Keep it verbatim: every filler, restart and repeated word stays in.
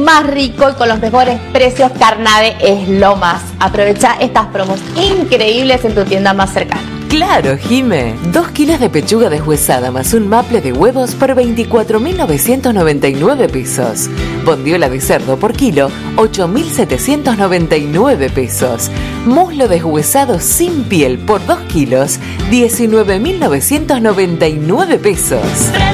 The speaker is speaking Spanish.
más rico y con los mejores precios. Carnave es lo más. Aprovecha estas promos increíbles en tu tienda más cercana. Claro, Jime. Dos kilos de pechuga deshuesada más un maple de huevos por veinticuatro mil novecientos noventa y nueve pesos. Bondiola de cerdo por kilo, ocho mil setecientos noventa y nueve pesos. Muslo deshuesado sin piel por dos kilos, diecinueve mil novecientos noventa y nueve pesos.